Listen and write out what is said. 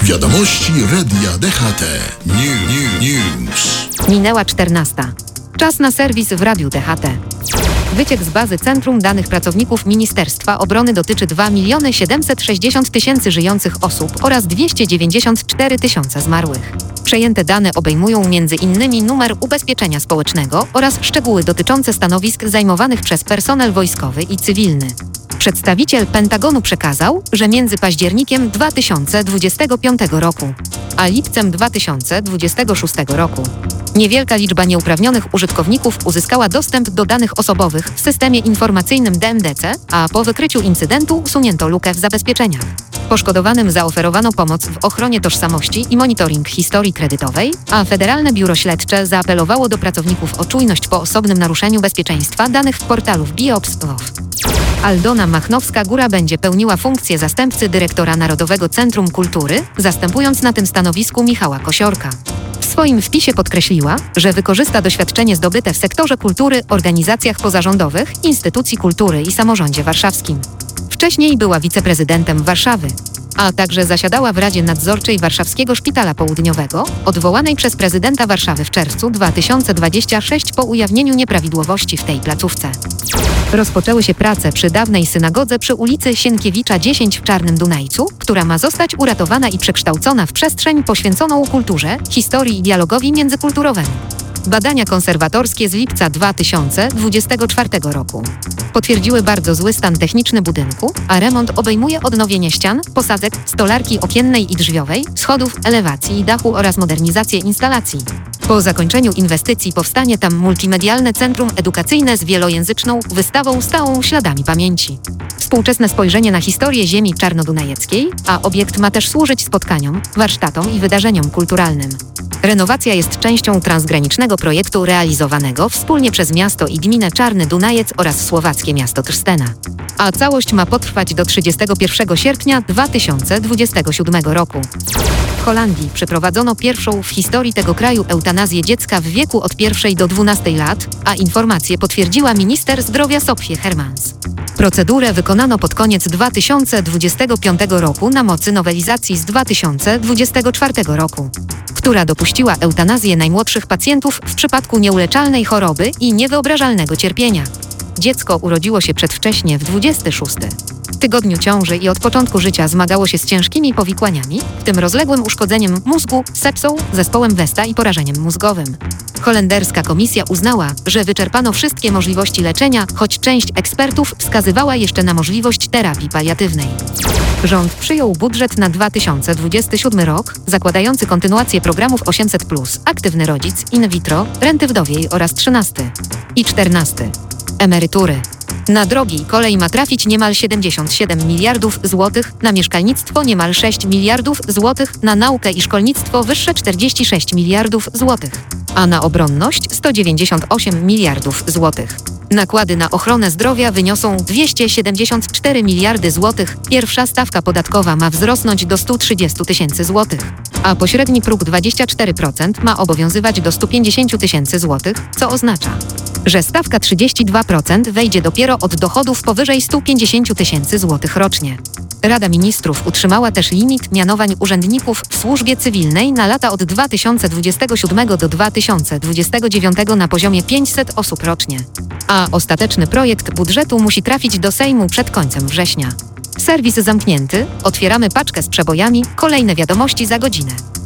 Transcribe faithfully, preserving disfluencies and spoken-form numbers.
Wiadomości Radia D H T. New, new, news. Minęła czternasta. Czas na serwis w Radiu D H T. Wyciek z bazy Centrum Danych Pracowników Ministerstwa Obrony dotyczy dwa miliony siedemset sześćdziesiąt tysięcy żyjących osób oraz dwieście dziewięćdziesiąt cztery tysiące zmarłych. Przejęte dane obejmują między innymi numer ubezpieczenia społecznego oraz szczegóły dotyczące stanowisk zajmowanych przez personel wojskowy i cywilny. Przedstawiciel Pentagonu przekazał, że między październikiem dwa tysiące dwudziestego piątego roku a lipcem dwa tysiące dwudziestego szóstego roku niewielka liczba nieuprawnionych użytkowników uzyskała dostęp do danych osobowych w systemie informacyjnym D M D C, a po wykryciu incydentu usunięto lukę w zabezpieczeniach. Poszkodowanym zaoferowano pomoc w ochronie tożsamości i monitoring historii kredytowej, a Federalne Biuro Śledcze zaapelowało do pracowników o czujność po osobnym naruszeniu bezpieczeństwa danych w portalu BIOPS. Aldona Machnowska-Góra będzie pełniła funkcję zastępcy dyrektora Narodowego Centrum Kultury, zastępując na tym stanowisku Michała Kosiorka. W swoim wpisie podkreśliła, że wykorzysta doświadczenie zdobyte w sektorze kultury, organizacjach pozarządowych, instytucji kultury i samorządzie warszawskim. Wcześniej była wiceprezydentem Warszawy, a także zasiadała w Radzie Nadzorczej Warszawskiego Szpitala Południowego, odwołanej przez prezydenta Warszawy w czerwcu dwa tysiące dwudziestego szóstego po ujawnieniu nieprawidłowości w tej placówce. Rozpoczęły się prace przy dawnej synagodze przy ulicy Sienkiewicza dziesięć w Czarnym Dunajcu, która ma zostać uratowana i przekształcona w przestrzeń poświęconą kulturze, historii i dialogowi międzykulturowemu. Badania konserwatorskie z lipca dwa tysiące dwudziestego czwartego roku potwierdziły bardzo zły stan techniczny budynku, a remont obejmuje odnowienie ścian, posadzek, stolarki okiennej i drzwiowej, schodów, elewacji i dachu oraz modernizację instalacji. Po zakończeniu inwestycji powstanie tam multimedialne centrum edukacyjne z wielojęzyczną wystawą stałą Śladami Pamięci. Współczesne spojrzenie na historię ziemi czarnodunajeckiej, a obiekt ma też służyć spotkaniom, warsztatom i wydarzeniom kulturalnym. Renowacja jest częścią transgranicznego projektu realizowanego wspólnie przez miasto i gminę Czarny Dunajec oraz słowackie miasto Trstena. A całość ma potrwać do trzydziestego pierwszego sierpnia dwa tysiące dwudziestego siódmego roku. W Holandii przeprowadzono pierwszą w historii tego kraju eutanazję dziecka w wieku od pierwszej do dwunastej lat, a informację potwierdziła minister zdrowia Sofie Hermans. Procedurę wykonano pod koniec dwa tysiące dwudziestego piątego roku na mocy nowelizacji z dwa tysiące dwudziestego czwartego roku, która dopuściła eutanazję najmłodszych pacjentów w przypadku nieuleczalnej choroby i niewyobrażalnego cierpienia. Dziecko urodziło się przedwcześnie w dwudziestym szóstym tygodniu ciąży i od początku życia zmagało się z ciężkimi powikłaniami, w tym rozległym uszkodzeniem mózgu, sepsą, zespołem Westa i porażeniem mózgowym. Holenderska komisja uznała, że wyczerpano wszystkie możliwości leczenia, choć część ekspertów wskazywała jeszcze na możliwość terapii paliatywnej. Rząd przyjął budżet na dwa tysiące dwudziesty siódmy rok, zakładający kontynuację programów osiemset plus, aktywny rodzic, in vitro, renty wdowiej oraz trzynasty i czternasty emerytury. Na drogi i kolej ma trafić niemal siedemdziesiąt siedem miliardów złotych, na mieszkalnictwo niemal sześć miliardów złotych, na naukę i szkolnictwo wyższe czterdzieści sześć miliardów złotych, a na obronność sto dziewięćdziesiąt osiem miliardów złotych. Nakłady na ochronę zdrowia wyniosą dwieście siedemdziesiąt cztery miliardy złotych, pierwsza stawka podatkowa ma wzrosnąć do stu trzydziestu tysięcy złotych, a pośredni próg dwadzieścia cztery procent ma obowiązywać do stu pięćdziesięciu tysięcy złotych, co oznacza, że stawka trzydzieści dwa procent wejdzie dopiero od dochodów powyżej stu pięćdziesięciu tysięcy złotych rocznie. Rada Ministrów utrzymała też limit mianowań urzędników w służbie cywilnej na lata od dwa tysiące dwudziestego siódmego do dwa tysiące dwudziestego dziewiątego na poziomie pięćset osób rocznie. A ostateczny projekt budżetu musi trafić do Sejmu przed końcem września. Serwis zamknięty, otwieramy paczkę z przebojami, kolejne wiadomości za godzinę.